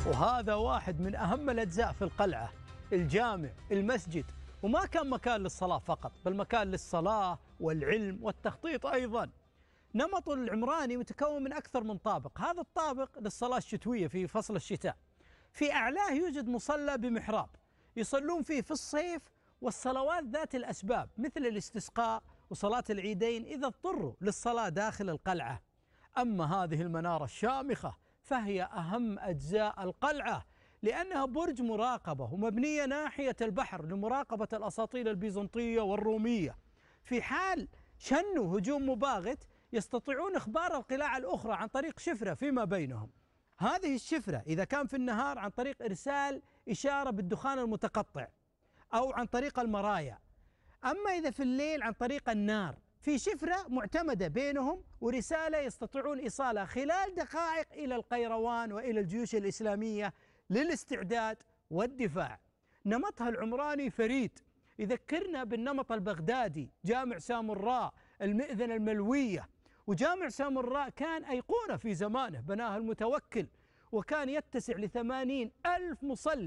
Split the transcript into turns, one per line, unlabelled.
وهذا واحد من أهم الأجزاء في القلعة، الجامع، المسجد. وما كان مكان للصلاة فقط، بل مكان للصلاة والعلم والتخطيط أيضا. نمط العمراني متكون من أكثر من طابق. هذا الطابق للصلاة الشتوية في فصل الشتاء. في أعلاه يوجد مصلى بمحراب يصلون فيه في الصيف، والصلوات ذات الأسباب مثل الاستسقاء وصلاة العيدين إذا اضطروا للصلاة داخل القلعة. أما هذه المنارة الشامخة فهي أهم أجزاء القلعة، لأنها برج مراقبة ومبنية ناحية البحر لمراقبة الأساطيل البيزنطية والرومية. في حال شنوا هجوم مباغت يستطيعون إخبار القلاع الأخرى عن طريق شفرة فيما بينهم. هذه الشفرة إذا كان في النهار عن طريق إرسال إشارة بالدخان المتقطع أو عن طريق المرايا، أما إذا في الليل عن طريق النار. في شفرة معتمدة بينهم ورسالة يستطيعون إيصالها خلال دقائق إلى القيروان وإلى الجيوش الإسلامية للاستعداد والدفاع. نمطها العمراني فريد، يذكرنا بالنمط البغدادي، جامع سامراء، المئذنة الملوية. وجامع سامراء كان أيقونة في زمانه، بناها المتوكل، وكان يتسع ل80,000 مصلي.